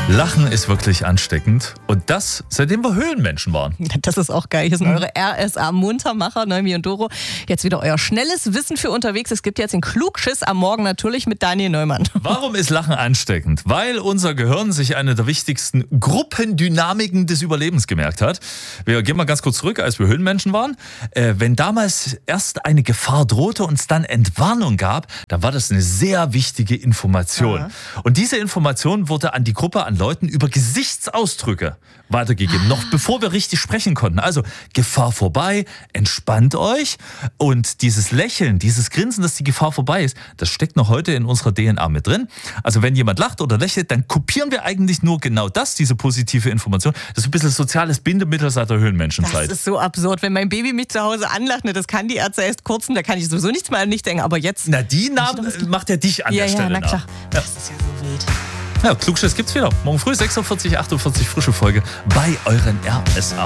Lachen ist wirklich ansteckend und das, seitdem wir Höhlenmenschen waren. Das ist auch geil. Hier sind eure RSA-Muntermacher, Noemi und Doro. Jetzt wieder euer schnelles Wissen für unterwegs. Es gibt jetzt den Klugschiss am Morgen natürlich mit Daniel Neumann. Warum ist Lachen ansteckend? Weil unser Gehirn sich eine der wichtigsten Gruppendynamiken des Überlebens gemerkt hat. Wir gehen mal ganz kurz zurück, als wir Höhlenmenschen waren. Wenn damals erst eine Gefahr drohte und es dann Entwarnung gab, dann war das eine sehr wichtige Information. Ja. Und diese Information wurde an die Gruppe, an Leuten über Gesichtsausdrücke weitergegeben, noch bevor wir richtig sprechen konnten. Also Gefahr vorbei, entspannt euch und dieses Lächeln, dieses Grinsen, dass die Gefahr vorbei ist, das steckt noch heute in unserer DNA mit drin. Also wenn jemand lacht oder lächelt, dann kopieren wir eigentlich nur genau das, diese positive Information. Das ist ein bisschen soziales Bindemittel seit der Höhlenmenschenzeit. Das ist so absurd. Wenn mein Baby mich zu Hause anlacht, ne, das kann die Ärzte erst kurz, da kann ich sowieso nichts mehr an mich denken, aber jetzt... Na, die Namen macht ja dich an der Stelle na klar. nach. Das ist ja so wild. Ja, Klugschiss gibt's wieder. Morgen früh 6:48 Uhr, frische Folge bei euren RSA.